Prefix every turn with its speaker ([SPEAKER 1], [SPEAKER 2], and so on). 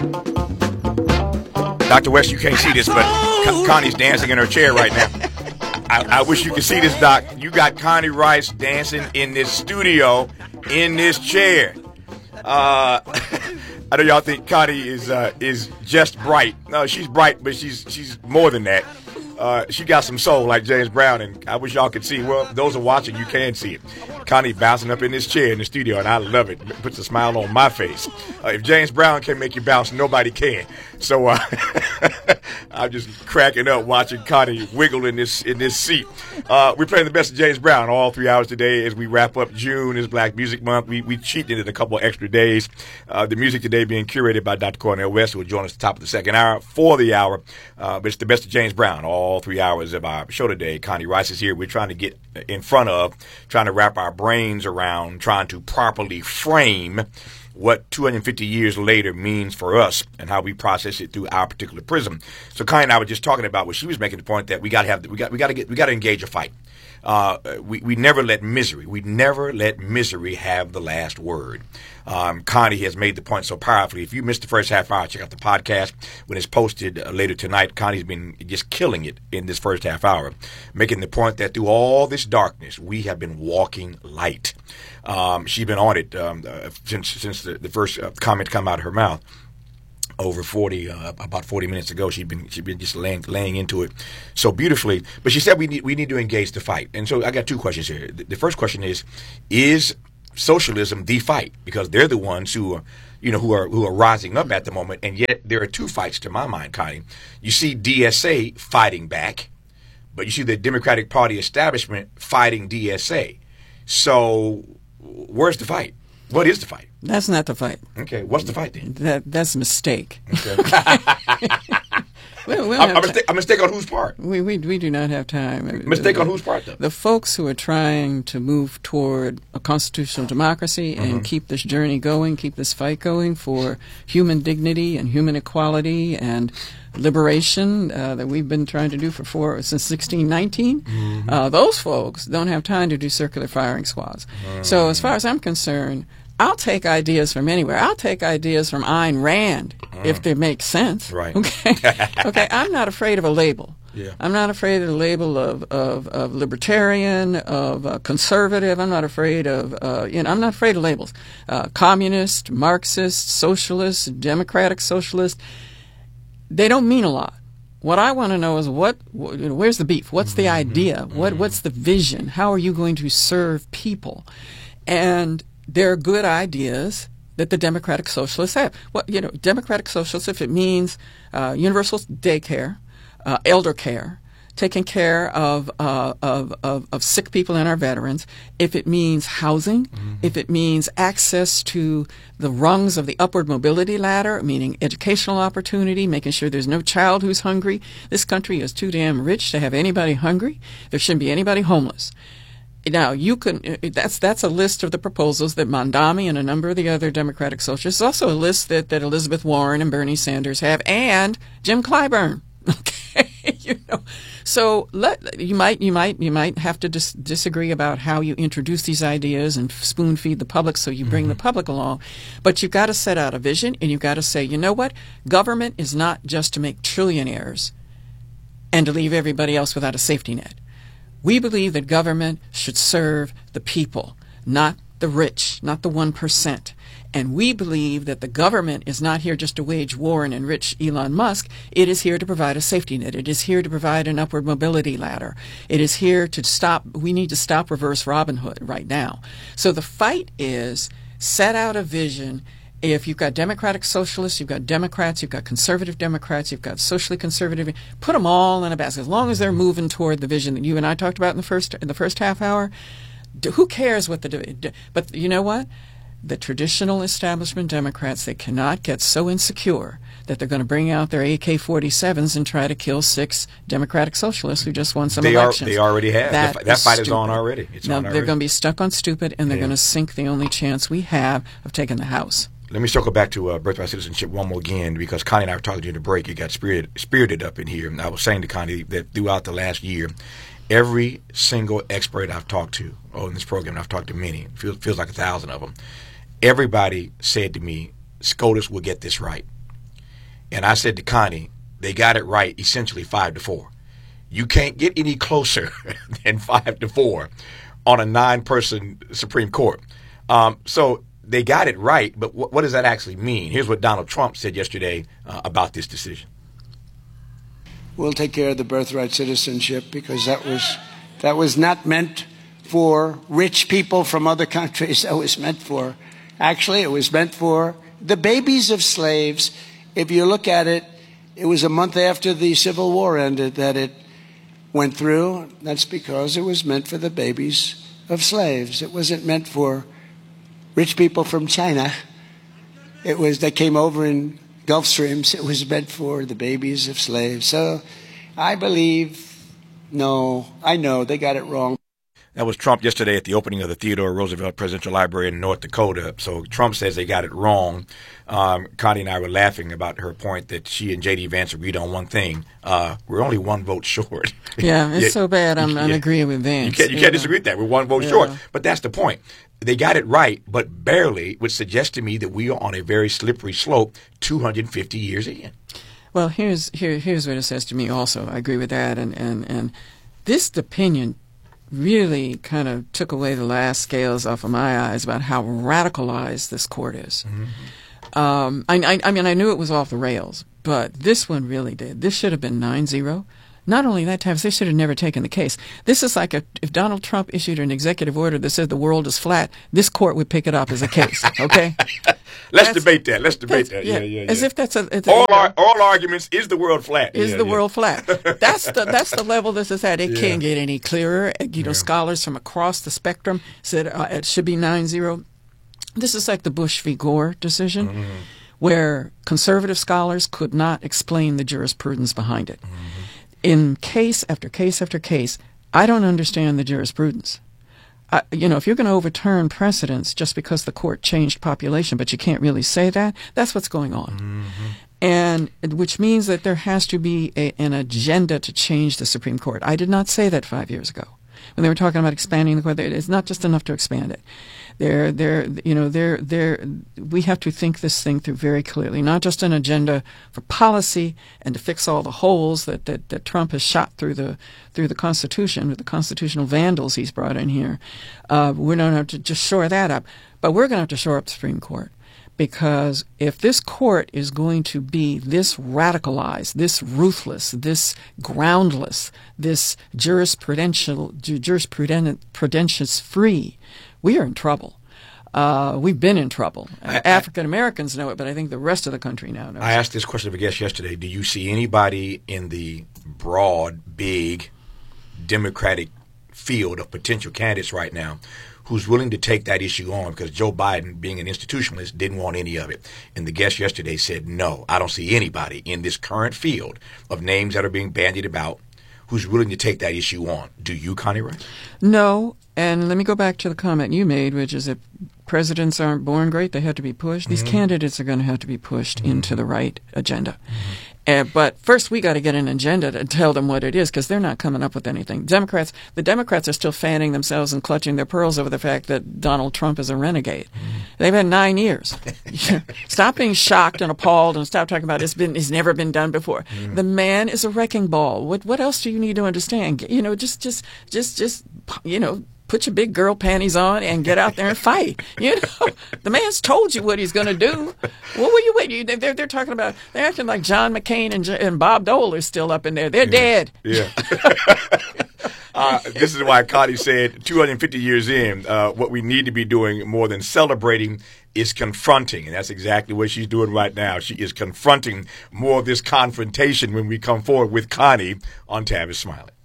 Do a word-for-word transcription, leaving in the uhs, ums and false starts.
[SPEAKER 1] Doctor West, you can't see this, but Con- Connie's dancing in her chair right now. I, I wish you could see this, Doc. You got Connie Rice dancing in this studio, in this chair. Uh, I know y'all think Connie is uh, is just bright. No, she's bright, but she's she's more than that. Uh, she got some soul like James Brown, and I wish y'all could see. Well, those are watching, you can see it. Connie bouncing up in this chair in the studio, and I love it. It puts a smile on my face. Uh, if James Brown can make you bounce, nobody can. So uh, I'm just cracking up watching Connie wiggle in this in this seat. Uh, we're playing the best of James Brown all three hours today as we wrap up June is Black Music Month. We we cheated it a couple of extra days. Uh, the music today being curated by Doctor Cornel West, who will join us at the top of the second hour for the hour. Uh, but it's the best of James Brown all three hours of our show today. Connie Rice is here. We're trying to get in front of, trying to wrap our brains around, trying to properly frame what two hundred fifty years later means for us and how we process it through our particular prism. So Connie and I were just talking about what she was making the point that we got to have, we got, we got to get, we got to engage a fight. Uh, we, we never let misery, we never let misery have the last word. Um, Connie has made the point so powerfully. If you missed the first half hour, check out the podcast when it's posted uh, later tonight. Connie's been just killing it in this first half hour, making the point that through all this darkness, we have been walking light. Um, she's been on it um, uh, since since the, the first uh, comment come out of her mouth. Over forty, uh, about forty minutes ago, she'd been she'd been just laying laying into it so beautifully. But she said we need we need to engage the fight. And so I got two questions here. The, the first question is: Is socialism the fight? Because they're the ones who are, you know, who are who are rising up at the moment. And yet there are two fights to my mind, Connie. You see D S A fighting back, but you see the Democratic Party establishment fighting D S A. So where's the fight? What is the fight?
[SPEAKER 2] That's not the fight.
[SPEAKER 1] Okay, what's the fight then?
[SPEAKER 2] That that's a mistake.
[SPEAKER 1] Okay.
[SPEAKER 2] we, we
[SPEAKER 1] a, a, mistake, a mistake on whose part?
[SPEAKER 2] We, we we do not have time.
[SPEAKER 1] Mistake on whose part, though?
[SPEAKER 2] The folks who are trying to move toward a constitutional democracy and mm-hmm. keep this journey going, keep this fight going for human dignity and human equality and liberation uh, that we've been trying to do for four since sixteen nineteen. Mm-hmm. Uh, those folks don't have time to do circular firing squads. Mm-hmm. So as far as I'm concerned, I'll take ideas from anywhere. I'll take ideas from Ayn Rand mm. if they make sense.
[SPEAKER 1] Right.
[SPEAKER 2] Okay. Okay. I'm not afraid of a label.
[SPEAKER 1] Yeah.
[SPEAKER 2] I'm not afraid of the label of, of, of libertarian, of uh, conservative. I'm not afraid of, uh, you know, I'm not afraid of labels. Uh, communist, Marxist, socialist, democratic socialist. They don't mean a lot. What I want to know is what, wh- you know, where's the beef? What's the
[SPEAKER 1] mm-hmm.
[SPEAKER 2] idea?
[SPEAKER 1] Mm-hmm.
[SPEAKER 2] What What's the vision? How are you going to serve people? And there are good ideas that the Democratic Socialists have. Well, you know, Democratic Socialists, if it means uh, universal daycare, uh, elder care, taking care of, uh, of, of of sick people and our veterans, if it means housing, mm-hmm. if it means access to the rungs of the upward mobility ladder, meaning educational opportunity, making sure there's no child who's hungry. This country is too damn rich to have anybody hungry. There shouldn't be anybody homeless. Now, you can, that's that's a list of the proposals that Mondami and a number of the other Democratic Socialists, also a list that, that Elizabeth Warren and Bernie Sanders have, and Jim Clyburn. Okay, you know, so let you might you might you might have to dis- disagree about how you introduce these ideas and spoon feed the public, so you bring mm-hmm. the public along, but you've got to set out a vision, and you've got to say, you know what, government is not just to make trillionaires and to leave everybody else without a safety net. We believe that government should serve the people, not the rich, not the one percent. And we believe that the government is not here just to wage war and enrich Elon Musk. It is here to provide a safety net. It is here to provide an upward mobility ladder. It is here to stop, we need to stop reverse Robin Hood right now. So the fight is set out a vision. If you've got Democratic Socialists, you've got Democrats, you've got conservative Democrats, you've got socially conservative, put them all in a basket. As long as they're moving toward the vision that you and I talked about in the first in the first half hour, who cares what the... But you know what? The traditional establishment Democrats, they cannot get so insecure that they're going to bring out their A K forty-sevens and try to kill six Democratic Socialists who just won some
[SPEAKER 1] they
[SPEAKER 2] elections.
[SPEAKER 1] Are, they already have.
[SPEAKER 2] That,
[SPEAKER 1] that, that fight
[SPEAKER 2] is
[SPEAKER 1] is on already. It's
[SPEAKER 2] now,
[SPEAKER 1] on
[SPEAKER 2] they're
[SPEAKER 1] already.
[SPEAKER 2] going to be stuck on stupid, and they're
[SPEAKER 1] yeah.
[SPEAKER 2] going to sink the only chance we have of taking the House.
[SPEAKER 1] Let me circle back to uh, birthright citizenship one more again, because Connie and I were talking during the break. It got spirited, spirited up in here. And I was saying to Connie that throughout the last year, every single expert I've talked to on this program, and I've talked to many, it feels, feels like a thousand of them, everybody said to me, SCOTUS will get this right. And I said to Connie, they got it right essentially five to four. You can't get any closer than five to four on a nine-person Supreme Court. Um, so they got it right, but w- what does that actually mean? Here's what Donald Trump said yesterday uh, about this decision.
[SPEAKER 3] We'll take care of the birthright citizenship because that was that was not meant for rich people from other countries. That was meant for, actually, it was meant for the babies of slaves. If you look at it, it was a month after the Civil War ended that it went through. That's because it was meant for the babies of slaves. It wasn't meant for rich people from China. It was, they came over in Gulf Streams. It was meant for the babies of slaves. So I believe, no, I know they got it wrong.
[SPEAKER 1] That was Trump yesterday at the opening of the Theodore Roosevelt Presidential Library in North Dakota. So Trump says they got it wrong. Um, Connie and I were laughing about her point that she and J D. Vance agreed on one thing. Uh, we're only one vote short.
[SPEAKER 2] Yeah, it's yeah. so bad. I'm, I'm
[SPEAKER 1] yeah.
[SPEAKER 2] agreeing with Vance.
[SPEAKER 1] You can't, you
[SPEAKER 2] yeah.
[SPEAKER 1] can't disagree with that. We're one vote yeah. short. But that's the point. They got it right, but barely, which suggests to me that we are on a very slippery slope two hundred fifty years in.
[SPEAKER 2] Well, here's here here's what it says to me also. I agree with that. And, and, and this opinion really kind of took away the last scales off of my eyes about how radicalized this court is. Mm-hmm. Um, I, I, I mean, I knew it was off the rails, but this one really did. This should have been nine zero. Not only that, Tavis, they should have never taken the case. This is like a, if Donald Trump issued an executive order that said the world is flat, this court would pick it up as a case, okay?
[SPEAKER 1] Let's
[SPEAKER 2] that's,
[SPEAKER 1] debate that. Let's debate that. Yeah, yeah, yeah.
[SPEAKER 2] As if that's a... It's
[SPEAKER 1] all,
[SPEAKER 2] a
[SPEAKER 1] ar- all arguments, is the world flat?
[SPEAKER 2] Is
[SPEAKER 1] yeah,
[SPEAKER 2] the
[SPEAKER 1] yeah.
[SPEAKER 2] world flat? That's the that's the level this is at. It
[SPEAKER 1] yeah.
[SPEAKER 2] can't get any clearer. You know,
[SPEAKER 1] yeah.
[SPEAKER 2] scholars from across the spectrum said uh, it should be nine zero. This is like the Bush v. Gore decision, mm-hmm. where conservative scholars could not explain the jurisprudence behind it. Mm-hmm. In case after case after case, I don't understand the jurisprudence. I, you know, if you're going to overturn precedents just because the court changed population, but you can't really say that, that's what's going on. Mm-hmm. And which means that there has to be a, an agenda to change the Supreme Court. I did not say that five years ago when they were talking about expanding the court. It's not just enough to expand it. They're, they're, you know, they're, they're, we have to think this thing through very clearly, not just an agenda for policy and to fix all the holes that, that, that Trump has shot through the through the Constitution with the constitutional vandals he's brought in here. Uh, we're not going to just shore that up, but we're going to have to shore up the Supreme Court. Because if this court is going to be this radicalized, this ruthless, this groundless, this jurisprudential, jurisprudentious free, we are in trouble. Uh, we've been in trouble. African Americans know it, but I think the rest of the country now knows.
[SPEAKER 1] I asked this question of a guest yesterday. Do you see anybody in the broad, big Democratic field of potential candidates right now who's willing to take that issue on? Because Joe Biden, being an institutionalist, didn't want any of it. And the guest yesterday said, no, I don't see anybody in this current field of names that are being bandied about who's willing to take that issue on. Do you, Connie Rice?
[SPEAKER 2] No. And let me go back to the comment you made, which is that presidents aren't born great. They have to be pushed. These mm-hmm. candidates are going to have to be pushed mm-hmm. into the right agenda. Mm-hmm. Uh, but first, we got to get an agenda to tell them what it is, because they're not coming up with anything. Democrats, the Democrats are still fanning themselves and clutching their pearls over the fact that Donald Trump is a renegade. Mm-hmm. They've had nine years. Stop being shocked and appalled, and stop talking about it's been, it's never been done before. Mm-hmm. The man is a wrecking ball. What, what else do you need to understand? You know, just, just, just, just, you know. Put your big girl panties on and get out there and fight. You know, the man's told you what he's going to do. What were you waiting? They're they're talking about. They're acting like John McCain and and Bob Dole are still up in there. They're
[SPEAKER 1] yeah.
[SPEAKER 2] dead.
[SPEAKER 1] Yeah. uh, this is why Connie said two hundred fifty years in, uh, what we need to be doing more than celebrating is confronting, and that's exactly what she's doing right now. She is confronting more of this confrontation when we come forward with Connie on Tavis Smiley.